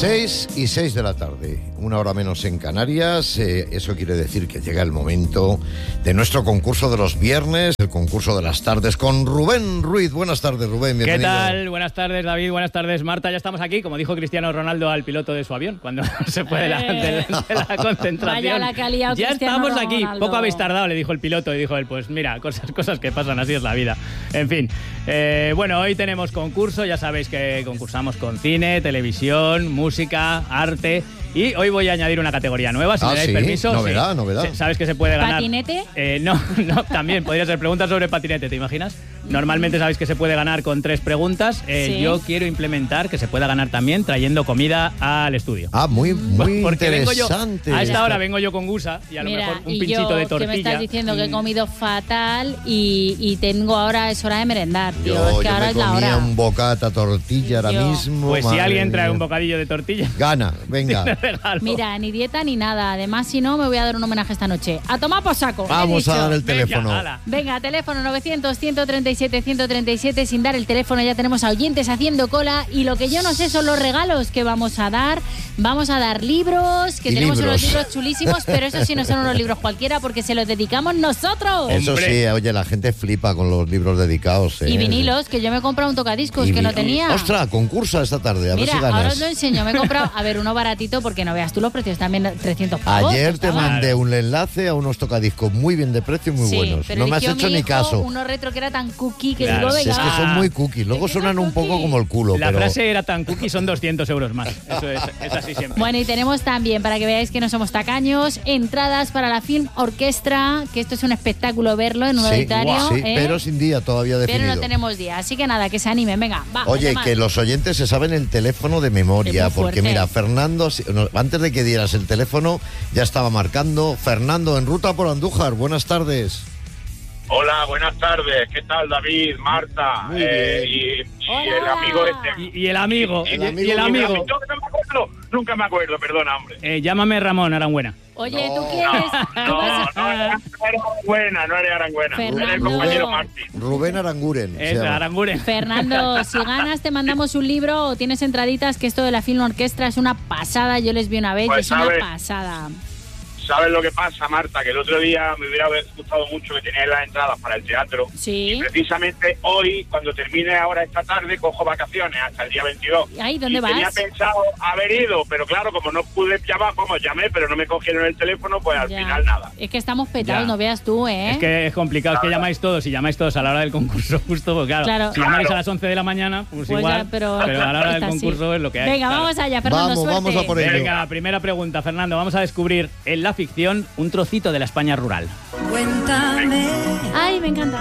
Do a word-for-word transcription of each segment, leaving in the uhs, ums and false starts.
seis y seis de la tarde, una hora menos en Canarias. Eh, eso quiere decir que llega el momento de nuestro concurso de los viernes, el concurso de las tardes con Rubén Ruiz. Buenas tardes, Rubén, bienvenido. ¿Qué tal? Buenas tardes, David. Buenas tardes, Marta. Ya estamos aquí, como dijo Cristiano Ronaldo al piloto de su avión, cuando se fue de la, de, de la concentración. Vaya la que ha liado ya Cristiano estamos aquí. Ronaldo. Poco habéis tardado, le dijo el piloto, y dijo él, pues mira, cosas, cosas que pasan, así es la vida. En fin, eh, bueno, hoy tenemos concurso, ya sabéis que concursamos con cine, televisión, música, arte, y hoy voy a añadir una categoría nueva, si ah, me dais sí, permiso. novedad, sí. novedad. ¿Sabes que se puede ganar? ¿Patinete? Eh, no, no, también podría ser preguntas sobre patinete, ¿te imaginas? Normalmente sabéis que se puede ganar con tres preguntas. Eh, Sí. Yo quiero implementar que se pueda ganar también trayendo comida al estudio. Ah, muy, muy Porque vengo yo, interesante. a esta hora vengo yo con gusa y a lo Mira, mejor un y pinchito yo, de tortilla. que me estás diciendo que he Mm. comido fatal y, y tengo ahora, es hora de merendar, tío. Yo, es que yo ahora me es la comía hora. un bocata tortilla ahora Yo. mismo. Pues si madre alguien trae mía. un bocadillo de tortilla, Gana, venga. te regalo. Mira, ni dieta ni nada. Además, si no, me voy a dar un homenaje esta noche. A tomar por saco. he Vamos a dicho. dar el Venga, teléfono. ala. Venga, teléfono novecientos, ciento treinta y siete, ciento treinta y siete. Sin dar el teléfono ya tenemos a oyentes haciendo cola. Y lo que yo no sé son los regalos que vamos a dar. Vamos a dar libros, que Y tenemos libros. unos libros chulísimos, pero eso sí no son unos libros cualquiera porque se los dedicamos nosotros. Eso Hombre. sí, oye, la gente flipa con los libros dedicados. ¿eh? Y vinilos, que yo me he comprado un tocadiscos Y que no vi- tenía. Ostras, concursa esta tarde, a Mira, ver si ahora ganas. os lo enseño. Me he comprado, a ver, uno baratito porque no veas tú los precios, también trescientos pavos. Ayer te estaban. mandé un enlace a unos tocadiscos muy bien de precio y muy Sí, buenos. pero No me has eligió hecho mi ni hijo caso. Uno retro que era tan cookie que Claro, digo, Si venga, es que va. son muy cookies. Luego Es que suenan son un poco cookie. como el culo. La pero... frase era tan cookie, son doscientos euros más. Eso es, es así siempre. Bueno, y tenemos también, para que veáis que no somos tacaños, entradas para la Film Orquestra, que esto es un espectáculo verlo en un Sí, auditorio. sí, ¿eh? pero sin día todavía Pero definido. no tenemos día, así que nada, que se animen, venga, va. Oye, además. que los oyentes se saben el teléfono de memoria, Es muy porque fuerte. mira, Fernando, si- no, antes de que dieras el teléfono, ya estaba marcando. Fernando, en ruta por Andújar, buenas tardes. Hola, buenas tardes. ¿Qué tal, David, Marta? Muy Eh, bien. y, y Hola. el amigo este. Y, y el amigo, El y- amigo y el de- amigo. Yo que no me acuerdo, nunca me acuerdo, perdona, hombre. Eh, llámame Ramón, Aranbuena. Oye, No. ¿tú quieres? ¿Tú No, vas no, a- era Arangüena, no era Arangüena. Fernando. Era el compañero Martín. Rubén Aranguren. se Es llama. Aranguren. Fernando, si ganas te mandamos un libro o tienes entraditas, que esto de la Film Orquestra es una pasada. Yo les vi una vez y Pues, es una ¿sabes? pasada. ¿Sabes lo que pasa, Marta? Que el otro día me hubiera gustado mucho que tenías las entradas para el teatro. Sí. Y precisamente hoy, cuando termine ahora esta tarde, cojo vacaciones hasta el día veintidós. Ay, ¿dónde y vas? tenía pensado haber ido, pero claro, como no pude llamar, vamos, llamé, pero no me cogieron el teléfono, pues al Ya. final nada. Es que estamos petados, Ya. no veas tú, ¿eh? Es que es complicado, es que llamáis todos y llamáis todos a la hora del concurso justo, pues claro, Claro. si llamáis Claro. a las once de la mañana, pues, Pues igual, ya, pero, a la hora del está así. concurso es lo que hay. Venga, claro. vamos allá, Fernando, Vamos, suerte. vamos a por ello. Venga, primera pregunta, Fernando, vamos a descubrir en la ficción un trocito de la España rural. Cuéntame, Ay, me encanta.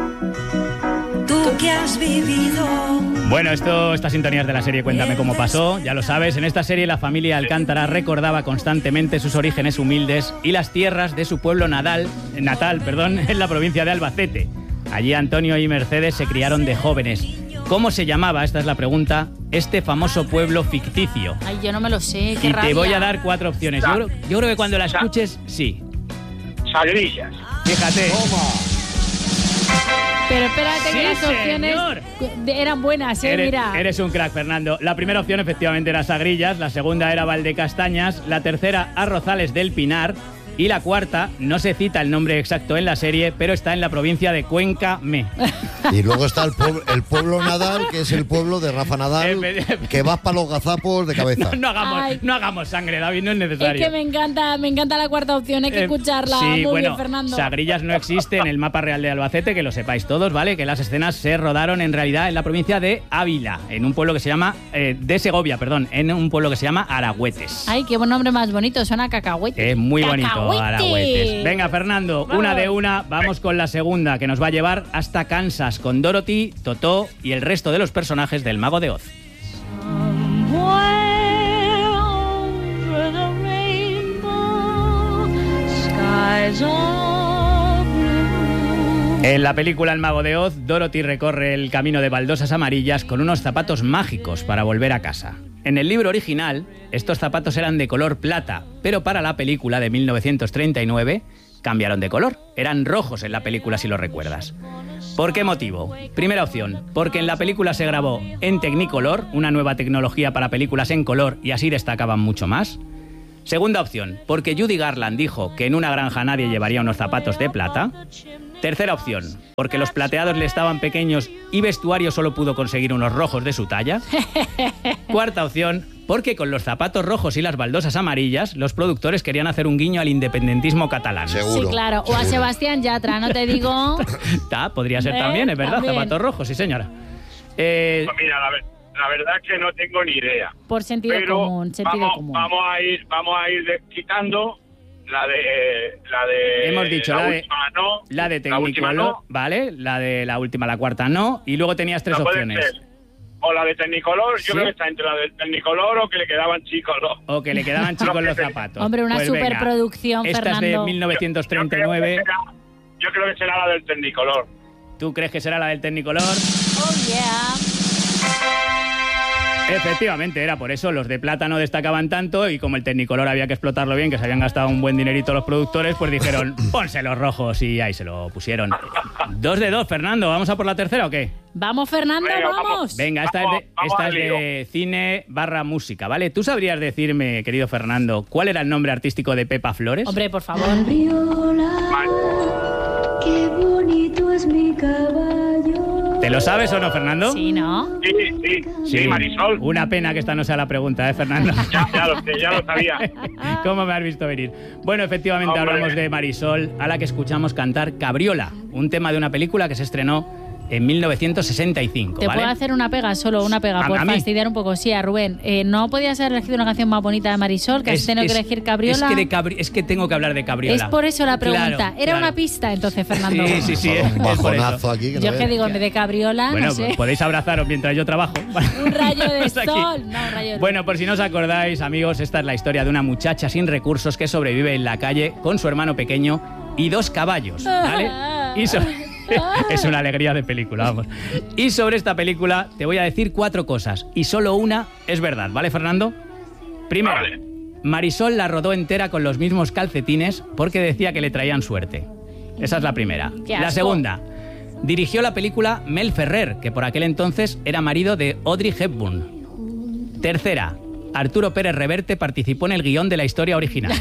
tú que has vivido. Bueno, esto, estas sintonías de la serie Cuéntame cómo pasó, ya lo sabes, en esta serie la familia Alcántara recordaba constantemente sus orígenes humildes y las tierras de su pueblo natal, natal perdón, en la provincia de Albacete. Allí Antonio y Mercedes se criaron de jóvenes. ¿Cómo se llamaba, esta es la pregunta, este famoso pueblo ficticio? Ay, yo no me lo sé, qué Y rabia. te voy a dar cuatro opciones. Yo creo, yo creo que cuando la escuches, sí. Sagrillas. Fíjate. Pero espérate Sí, que las opciones señor. de- eran buenas, ¿eh? Eres, Mira. eres un crack, Fernando. La primera opción efectivamente era Sagrillas, la segunda era Valdecastañas, la tercera Arrozales del Pinar y la cuarta, no se cita el nombre exacto en la serie, pero está en la provincia de Cuenca Me. Y luego está el pueblo, el pueblo Nadal, que es el pueblo de Rafa Nadal, Efe- que vas para los gazapos de cabeza. No, no hagamos, Ay. no hagamos sangre, David, no es Es necesario. que me encanta, me encanta la cuarta opción, hay que Eh, escucharla. sí, Muy bueno, bien, Fernando. Sagrillas no existe en el mapa real de Albacete, que lo sepáis todos, ¿vale? Que las escenas se rodaron en realidad en la provincia de Ávila, en un pueblo que se llama, eh, de Segovia, perdón, en un pueblo que se llama Aragüetes. Ay, qué buen nombre más bonito, suena a cacahuete. Es muy bonito, ¡Cacahuete! Aragüetes. Venga, Fernando, Vamos. una de una. Vamos con la segunda, que nos va a llevar hasta Kansas, con Dorothy, Totó y el resto de los personajes del Mago de Oz. Somewhere over the rainbow, skies are blue. En la película El Mago de Oz, Dorothy recorre el camino de baldosas amarillas con unos zapatos mágicos para volver a casa. En el libro original, estos zapatos eran de color plata, pero para la película de mil novecientos treinta y nueve cambiaron de color. Eran rojos en la película, si lo recuerdas. ¿Por qué motivo? Primera opción, porque en la película se grabó en Technicolor, una nueva tecnología para películas en color, y así destacaban mucho más. Segunda opción, porque Judy Garland dijo que en una granja nadie llevaría unos zapatos de plata. Tercera opción, porque los plateados le estaban pequeños y vestuario solo pudo conseguir unos rojos de su talla. Cuarta opción, porque con los zapatos rojos y las baldosas amarillas, los productores querían hacer un guiño al independentismo catalán. Seguro. Sí, claro. O a Sebastián Yatra, no te digo. Ta, podría ser ¿Eh? también, es verdad, También. zapatos rojos, sí señora. Eh, Pues mira, la, ver- la verdad es que no tengo ni idea. Por sentido Pero común, sentido vamos, común. vamos a ir, vamos a ir de- quitando la de, la de. Hemos dicho la, la de- última no. la de la última Technicolor, no. ¿vale? La de la última, la cuarta no. Y luego tenías tres No puede opciones. ser. O la de Technicolor, yo ¿Sí? creo que está entre la de Technicolor o que le quedaban chicos los. O que le quedaban chicos los zapatos. Hombre, una Pues venga, superproducción, esta es Fernando. de mil novecientos treinta y Yo creo nueve. que será- Yo creo que será la del Technicolor. ¿Tú crees que será la del Technicolor? Oh, yeah. Efectivamente, era por eso. Los de plata no destacaban tanto y como el Technicolor había que explotarlo bien, que se habían gastado un buen dinerito los productores, pues dijeron, ponse los rojos y ahí se lo pusieron. Dos de dos, Fernando. ¿Vamos a por la tercera o qué? Vamos, Fernando, Venga, vamos. vamos. Venga, esta Vamos, es de, vamos esta al es de cine barra música, ¿vale? ¿Tú sabrías decirme, querido Fernando, cuál era el nombre artístico de Pepa Flores? Hombre, por favor. Qué bonito es mi caballo. ¿Te lo sabes o no, Fernando? Sí, ¿no? Sí, sí, sí, Marisol. Una pena que esta no sea la pregunta, ¿eh, Fernando? Ya, ya lo sé, ya lo sabía. ¿Cómo me has visto venir? Bueno, efectivamente Hombre. hablamos de Marisol, a la que escuchamos cantar Cabriola, un tema de una película que se estrenó en mil novecientos sesenta y cinco, Te ¿vale? puedo hacer una pega, solo una pega, ¿A- por a mí? fastidiar un poco. Sí, a Rubén. Eh, ¿No podías haber elegido una canción más bonita de Marisol, que has tenido que elegir Cabriola? Es que, de cabri- es que tengo que hablar de Cabriola. Es por eso la pregunta. Claro, Era claro. una pista, entonces, Fernando. Sí, sí, sí. Un es por bajonazo eso. aquí. Que no Yo que veas. digo, en vez de Cabriola, Bueno, no sé. pues podéis abrazaros mientras yo trabajo. Un rayo de Hasta aquí. sol. No, un rayo de luz. Bueno, por si no os acordáis, amigos, esta es la historia de una muchacha sin recursos que sobrevive en la calle con su hermano pequeño y dos caballos, ¿vale? Y so- es una alegría de película, vamos. Y sobre esta película te voy a decir cuatro cosas y solo una es verdad, ¿vale, Fernando? Primero, Vale. Marisol la rodó entera con los mismos calcetines porque decía que le traían suerte. Esa es la primera. Qué La asco. segunda, dirigió la película Mel Ferrer, que por aquel entonces era marido de Audrey Hepburn. Tercera, Arturo Pérez Reverte participó en el guión de la historia original.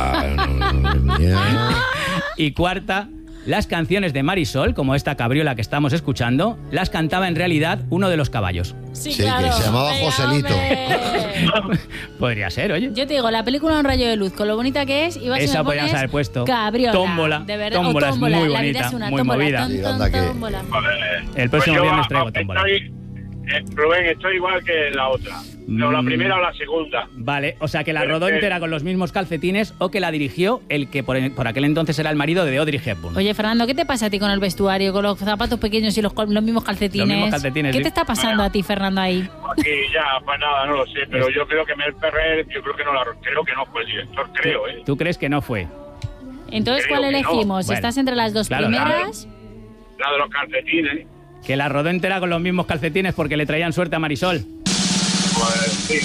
Bueno, ya. Y cuarta, las canciones de Marisol, como esta Cabriola que estamos escuchando, las cantaba en realidad uno de los caballos. Sí, Sí, claro. que se llamaba Venga, Joselito. hombre. Podría ser, oye. Yo te digo, la película Un rayo de luz, con lo bonita que es, ibas y Esa me podríamos pones haber puesto. Cabriola. Tómbola. De verdad. O Tómbola es muy La vida bonita, es una muy tómbola. movida. Ton, Sí, ton, anda que- tómbola. El próximo Pues yo, viernes traigo a- tómbola. estoy- eh, Rubén, estoy igual que la otra. No, la Mm. primera o la segunda. Vale, o sea que la Pero rodó que- entera con los mismos calcetines o que la dirigió el que por, por aquel entonces era el marido de Audrey Hepburn. Oye, Fernando, ¿qué te pasa a ti con el vestuario, con los zapatos pequeños y los, col- los mismos calcetines? Los mismos calcetines, ¿Qué sí. te está pasando a ti, Fernando, ahí? Aquí ya, pues nada, no lo sé. Pero yo creo que Mel Ferrer, yo creo que no la, creo que no fue el director, creo, ¿eh? ¿Tú crees que no fue? Entonces, Creo ¿cuál que no. elegimos? Bueno, ¿Estás entre las dos claro, primeras? La de los calcetines. Que la rodó entera con los mismos calcetines porque le traían suerte a Marisol. Pues sí.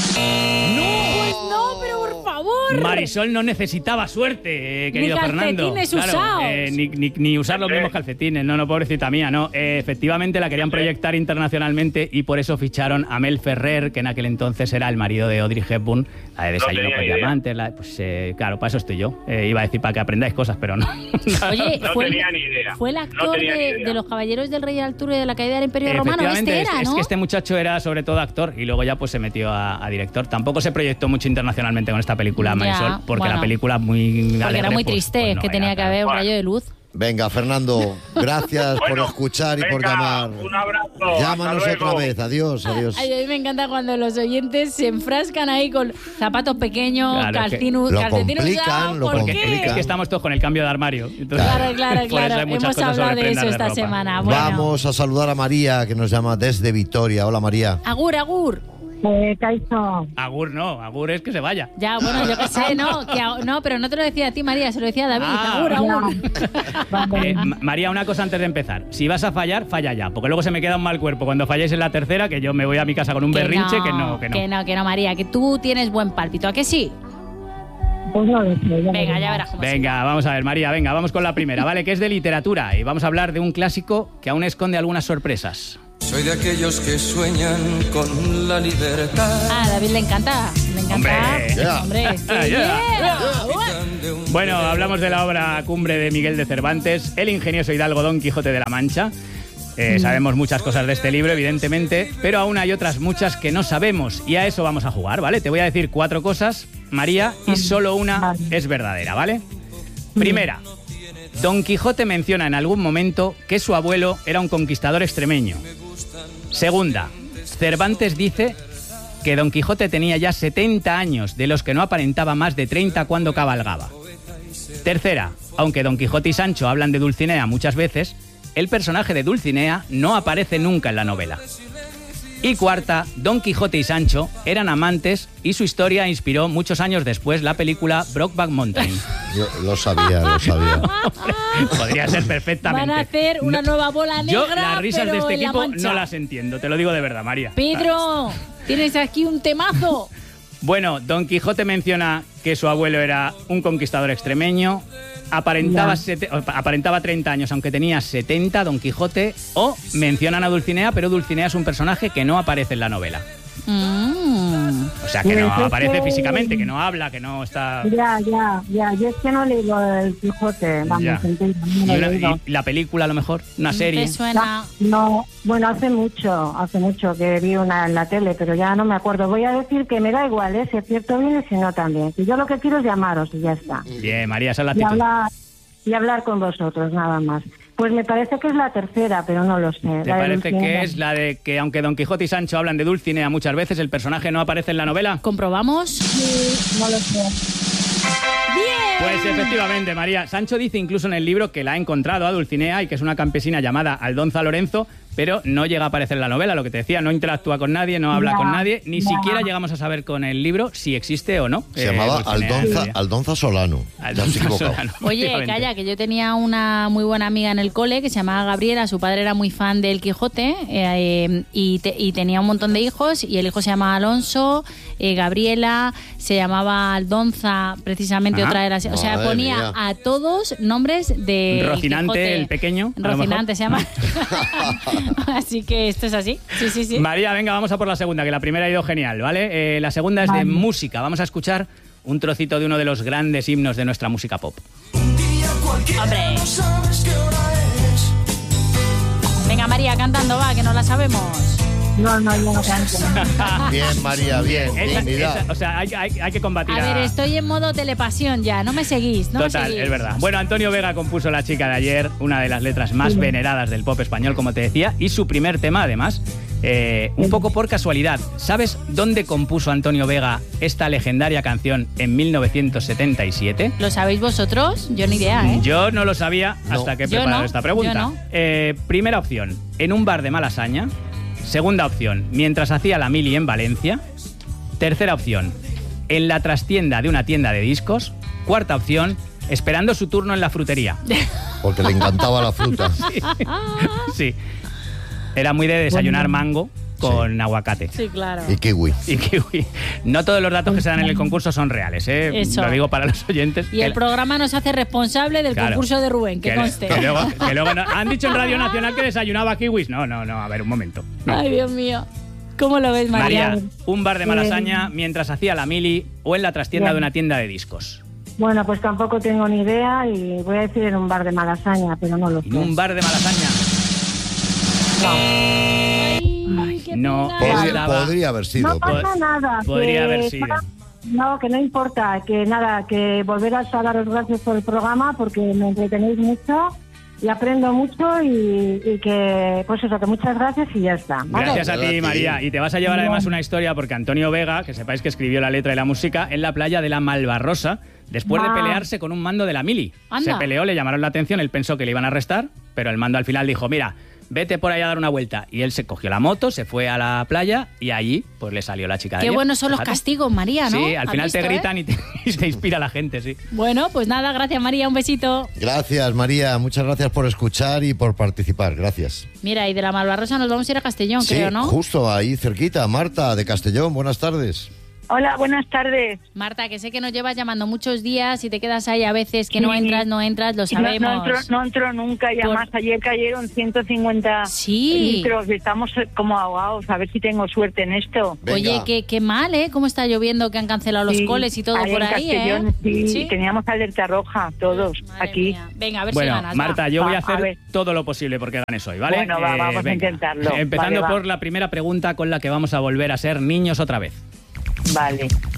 Pues no, pero por favor. Marisol no necesitaba suerte, eh, querido Ni Fernando. calcetines usados. eh, ni, ni- ni usar los Sí. mismos calcetines. No, no, pobrecita mía, no. Eh, efectivamente la querían proyectar internacionalmente y por eso ficharon a Mel Ferrer, que en aquel entonces era el marido de Audrey Hepburn, la de Desayuno tenía con idea. Diamantes. la- pues eh, claro, para eso estoy yo. Eh, iba a decir para que aprendáis cosas, pero no. Oye, No fue, tenía ni idea. fue el No actor tenía ni de, idea. de los Caballeros del Rey Arturo y de la caída del Imperio Romano. Efectivamente, Este era, es, es ¿no? que este muchacho era sobre todo actor y luego ya pues se metió a, a director. Tampoco se proyectó mucho internacionalmente con esta película, Ya, Marisol, porque bueno. la película muy Porque alegre, era muy pues- triste, pues no que era, tenía que claro. haber un Bueno. rayo de luz. Venga, Fernando, gracias por Bueno, escuchar y por venga, llamar. Un abrazo. Llámanos hasta otra luego. vez. Adiós, adiós. Ay, a mí me encanta cuando los oyentes se enfrascan ahí con zapatos pequeños, Claro, es que calcinu- lo calcetines complican, usados. lo ¿Por Porque qué? complican. es que estamos todos con el cambio de armario. Entonces, Claro, claro, por eso claro. hay muchas Hemos cosas hablado sobre de eso prendas esta ropa. semana. Bueno. Vamos a saludar a María, que nos llama desde Vitoria. Hola, María. Agur, agur. Eh, Kaixo, Agur no, Agur es que se vaya. Ya, bueno, yo qué sé, no, que a- no, pero no te lo decía a ti, María, se lo decía a David. Ah, agur, agur. Eh, Ma- María, una cosa antes de empezar. Si vas a fallar, falla ya, porque luego se me queda un mal cuerpo cuando falláis en la tercera, que yo me voy a mi casa con un berrinche que no, que no. Que no, que no, María, que tú tienes buen pálpito, ¿a que sí? Pues no lo sé. Ya Venga, me ya verás cómo Venga, vamos a ver, María, venga, vamos con la primera, ¿vale? Que es de literatura y vamos a hablar de un clásico que aún esconde algunas sorpresas. Soy de aquellos que sueñan con la libertad. Ah, a David le encanta. Le encanta. Hombre. Yeah. Hombre, es que Yeah. yeah. Bueno, hablamos de la obra Cumbre de Miguel de Cervantes, el ingenioso hidalgo Don Quijote de la Mancha. Eh, sabemos muchas cosas de este libro, evidentemente, pero aún hay otras muchas que no sabemos y a eso vamos a jugar, ¿vale? Te voy a decir cuatro cosas, María, y solo una es verdadera, ¿vale? Primera, Don Quijote menciona en algún momento que su abuelo era un conquistador extremeño. Segunda, Cervantes dice que Don Quijote tenía ya setenta años, de los que no aparentaba más de treinta cuando cabalgaba. Tercera, aunque Don Quijote y Sancho hablan de Dulcinea muchas veces, el personaje de Dulcinea no aparece nunca en la novela. Y cuarta, Don Quijote y Sancho eran amantes y su historia inspiró muchos años después la película Brokeback Mountain. Yo lo sabía, lo sabía. Podría ser perfectamente. Van a hacer una No- nueva bola negra, Yo las risas pero de este en la equipo Mancha. no las entiendo, te lo digo de verdad, María. Pedro, tienes aquí un temazo. Bueno, Don Quijote menciona que su abuelo era un conquistador extremeño, aparentaba, sete- aparentaba treinta años, aunque tenía setenta, Don Quijote, o mencionan a Dulcinea, pero Dulcinea es un personaje que no aparece en la novela. Mm. O sea, que no Pues es aparece que- físicamente, que no habla, que no está... Ya, ya, ya. Yo es que no leo el Quijote, vamos, Ya. entero, no Y, lo he una- leído. y la película, a lo mejor, una serie. ¿Te suena? No, bueno, hace mucho, hace mucho que vi una en la tele, pero ya no me acuerdo. Voy a decir que me da igual, ¿eh? Si es cierto bien y si no también. Que yo lo que quiero es llamaros y ya está. Bien, María, esa es la Y actitud. hablar, y hablar con vosotros, nada más. Pues me parece que es la tercera, pero no lo sé. ¿Te la de parece Dulcinea. que es la de que, aunque Don Quijote y Sancho hablan de Dulcinea muchas veces, el personaje no aparece en la novela? ¿Comprobamos? Sí, no lo sé. ¡Bien! Pues efectivamente, María. Sancho dice incluso en el libro que la ha encontrado a Dulcinea y que es una campesina llamada Aldonza Lorenzo, pero no llega a aparecer en la novela, lo que te decía, no interactúa con nadie, no habla Ya, con nadie, ni ya. siquiera llegamos a saber con el libro si existe o no. Se eh, llamaba Dulcinea en Aldonza, realidad. Aldonza Solano. Ya Aldonza se ha equivocado. Solano, Oye, efectivamente. calla, que yo tenía una muy buena amiga en el cole que se llamaba Gabriela, su padre era muy fan del Quijote eh, y, te- y tenía un montón de hijos y el hijo se llamaba Alonso, eh, Gabriela, se llamaba Aldonza, precisamente Ajá. otra de las... O sea, Madre ponía mía. a todos nombres de Rocinante, Quijote. el pequeño, a lo Rocinante se llama. Así que esto es así, sí, sí, sí. María, venga, vamos a por la segunda, que la primera ha ido genial, ¿vale? Eh, la segunda es de música. Vamos a escuchar un trocito de uno de los grandes himnos de nuestra música pop. Hombre. Venga, María, cantando, va, que no la sabemos. No, no, yo no canto. Bien, María, bien. Esa- Dignidad. esa- o sea, hay, hay- hay que combatir A ver, estoy en modo telepasión ya, no me seguís, no me Total, seguís. es verdad. Bueno, Antonio Vega compuso La chica de ayer, una de las letras más veneradas del pop español, como te decía, y su primer tema, además, eh, un poco por casualidad. ¿Sabes dónde compuso Antonio Vega esta legendaria canción en mil novecientos setenta y siete? ¿Lo sabéis vosotros? Yo ni idea, ¿eh? Yo no lo sabía No. hasta que he Yo preparado no, esta pregunta. yo no. Eh, primera opción, en un bar de Malasaña. Segunda opción, mientras hacía la mili en Valencia. Tercera opción, en la trastienda de una tienda de discos. Cuarta opción, esperando su turno en la frutería. Porque le encantaba la fruta. Sí. Era muy de desayunar mango con aguacate. Sí, claro. Y kiwi. Y kiwi. No todos los datos que se dan en el concurso son reales, ¿eh? Eso. Lo digo para los oyentes. Y el Que- programa nos hace responsable del Claro. concurso de Rubén, que, que, conste. que luego, que luego no- han dicho en Radio Nacional que desayunaba kiwis. No, no, no, a ver, un momento. No. Ay, Dios mío. ¿Cómo lo ves, María? María, un bar de Malasaña mientras hacía la mili o en la trastienda Bien. de una tienda de discos. Bueno, pues tampoco tengo ni idea y voy a decir en un bar de Malasaña, pero no lo sé. En un bar de Malasaña. Ay, qué no. pena. Podría, Estaba- podría haber sido. No pasa nada. podría que- haber sido. No, que no importa, que nada, que volver a daros gracias por el programa porque me entretenéis mucho y aprendo mucho y, y que, pues eso, que muchas gracias y ya está. ¿vale? Gracias a Gracias a ti, ti. María. Y te vas a llevar además una historia porque Antonio Vega, que sepáis que escribió la letra y la música, en la playa de la Malvarrosa, después de Ah. pelearse con un mando de la mili. Anda. Se peleó, le llamaron la atención, él pensó que le iban a arrestar, pero el mando al final dijo, mira, vete por ahí a dar una vuelta. Y él se cogió la moto, se fue a la playa y allí pues le salió la chica de Qué ayer. buenos son los Fíjate. castigos, María, ¿no? Sí, al ¿Has final te visto, eh? gritan y, te, y te inspira la gente, sí. Bueno, pues nada, gracias, María, un besito. Gracias, María. Muchas gracias por escuchar y por participar. Gracias. Mira, y de la Malvarrosa nos vamos a ir a Castellón, Sí, creo, ¿no? justo ahí cerquita. Marta, de Castellón. Buenas tardes. Hola, buenas tardes. Marta, que sé que nos llevas llamando muchos días y te quedas ahí a veces que Sí. no entras, no entras, lo sabemos. No, no, entro, no entro nunca, y Por- además ayer cayeron ciento cincuenta Sí. litros y estamos como ahogados, a ver si tengo suerte en esto. Venga. Oye, qué, qué mal, ¿eh? Cómo está lloviendo, que han cancelado los Sí, coles y todo ahí por en ahí, Castellón, ¿eh? Sí, ¿Sí? teníamos alerta roja todos Madre aquí. mía. Venga, a ver si Bueno, ganas. va. Marta, yo voy a Va, a hacer ver. todo lo posible porque ganes hoy, ¿vale? Bueno, va, vamos a venga. intentarlo. Empezando Vale, va. por la primera pregunta con la que vamos a volver a ser niños otra vez. Vale.